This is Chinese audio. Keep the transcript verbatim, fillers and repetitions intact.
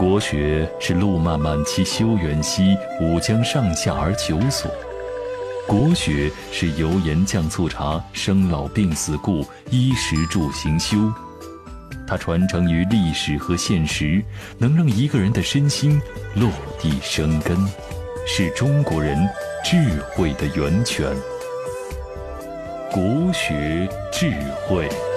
国学是路漫漫其修远兮，吾将上下而求索。国学是油盐酱醋茶，生老病死故，衣食住行修。它传承于历史和现实，能让一个人的身心落地生根，是中国人智慧的源泉。国学智慧。